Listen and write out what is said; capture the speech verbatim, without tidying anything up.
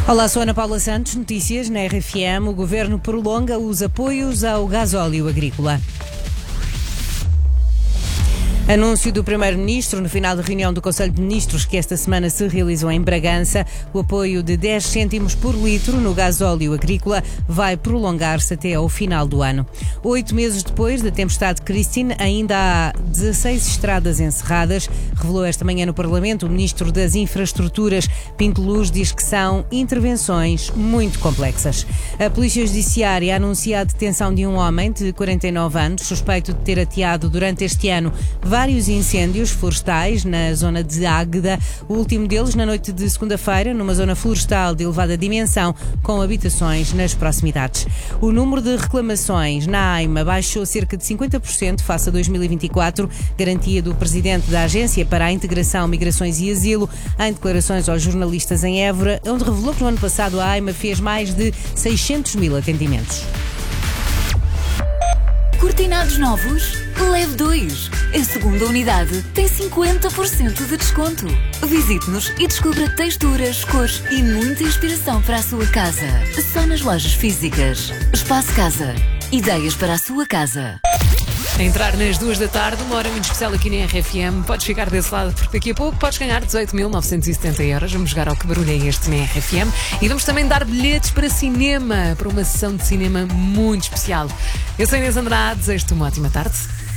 Olá, sou Ana Paula Santos, notícias na R F M. O Governo prolonga os apoios ao gasóleo agrícola. Anúncio do Primeiro-Ministro no final da reunião do Conselho de Ministros que esta semana se realizou em Bragança. O apoio de dez cêntimos por litro no gasóleo agrícola vai prolongar-se até ao final do ano. Oito meses depois da tempestade Christine, ainda há dezasseis estradas encerradas. Revelou esta manhã no Parlamento o Ministro das Infraestruturas. Pinto Luz diz que são intervenções muito complexas. A Polícia Judiciária anuncia a detenção de um homem de quarenta e nove anos, suspeito de ter ateado durante este ano vários incêndios florestais na zona de Águeda, o último deles na noite de segunda-feira, numa zona florestal de elevada dimensão, com habitações nas proximidades. O número de reclamações na AIMA baixou cerca de cinquenta por cento face a dois mil e vinte e quatro, garantia do Presidente da Agência para a Integração, Migrações e Asilo, em declarações aos jornalistas em Évora, onde revelou que no ano passado a AIMA fez mais de seiscentos mil atendimentos. Cortinados novos? Leve dois. A segunda unidade tem cinquenta por cento de desconto. Visite-nos e descubra texturas, cores e muita inspiração para a sua casa. Só nas lojas físicas. Espaço Casa. Ideias para a sua casa. A entrar nas duas da tarde, uma hora muito especial aqui na R F M. Podes ficar desse lado porque daqui a pouco podes ganhar dezoito mil novecentos e setenta euros. Vamos jogar ao Que Barulho é Este na R F M. E vamos também dar bilhetes para cinema, para uma sessão de cinema muito especial. Eu sou Inês Andrade, desejo-te uma ótima tarde.